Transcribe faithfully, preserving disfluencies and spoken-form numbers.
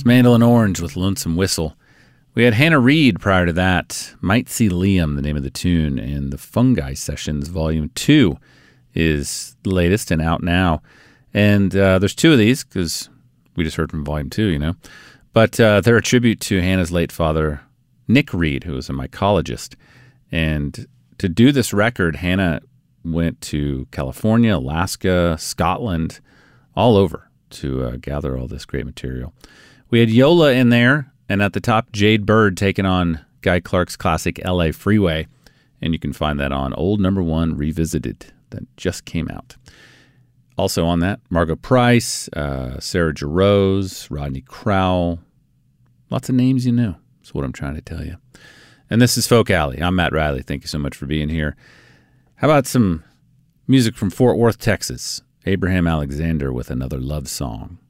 It's Mandolin Orange with Lonesome Whistle. We had Hannah Reid prior to that. Might See Liam, the name of the tune, and the Fungi Sessions Volume two is the latest and out now. And uh, there's two of these because we just heard from Volume two, you know. But uh, they're a tribute to Hannah's late father, Nick Reid, who was a mycologist. And to do this record, Hannah went to California, Alaska, Scotland, all over to uh, gather all this great material. We had Yola in there, and at the top, Jade Bird taking on Guy Clark's classic L A Freeway. And you can find that on Old Number One Revisited that just came out. Also on that, Margo Price, uh, Sarah Jarosz, Rodney Crowell. Lots of names you know. That's what I'm trying to tell you. And this is Folk Alley. I'm Matt Riley. Thank you so much for being here. How about some music from Fort Worth, Texas? Abraham Alexander with Another Love Song.